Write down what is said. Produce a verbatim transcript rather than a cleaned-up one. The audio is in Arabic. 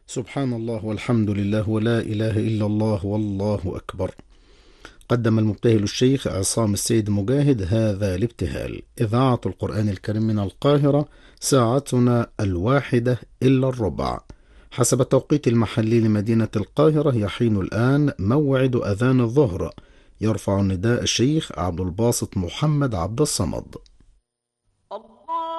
سبحان الله والحمد لله ولا إله إلا الله والله أكبر. قدم المبتهل الشيخ عصام السيد مجاهد هذا الابتهال. إذاعة القرآن الكريم من القاهرة، ساعتنا الواحدة إلا الربع حسب التوقيت المحلي لمدينة القاهرة. يحين الآن موعد أذان الظهر. يرفع النداء الشيخ عبد الباسط محمد عبد الصمد. الله